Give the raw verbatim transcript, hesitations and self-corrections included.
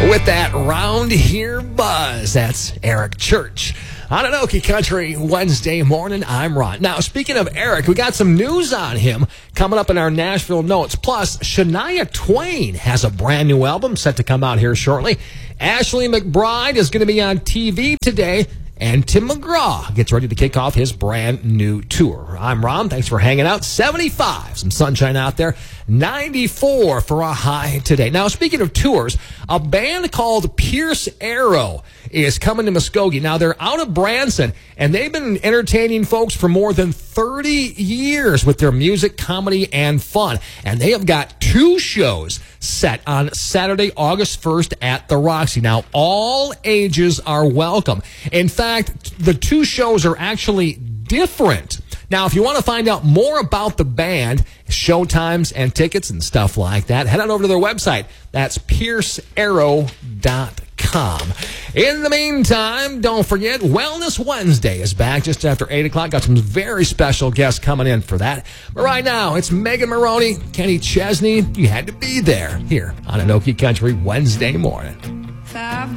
With that round here buzz, that's Eric Church. On Anoki Country Wednesday morning, I'm Ron. Now, speaking of Eric, we got some news on him coming up in our Nashville notes. Plus, Shania Twain has a brand new album set to come out here shortly. Ashley McBryde is going to be on T V today. And Tim McGraw gets ready to kick off his brand new tour. I'm Ron. Thanks for hanging out. seventy-five, some sunshine out there. ninety-four for a high today. Now, speaking of tours, a band called Pierce Arrow is coming to Muskogee. Now, they're out of Branson, and they've been entertaining folks for more than thirty years with their music, comedy, and fun. And they have got two shows set on Saturday, August first at the Roxy. Now, all ages are welcome. In fact, the two shows are actually different. Now, if you want to find out more about the band, show times and tickets and stuff like that, head on over to their website. That's pierce arrow dot com. In the meantime, don't forget, Wellness Wednesday is back just after eight o'clock. Got some very special guests coming in for that. But right now, it's Megan Maroney, Kenny Chesney. You had to be there here on Anoki Country Wednesday morning.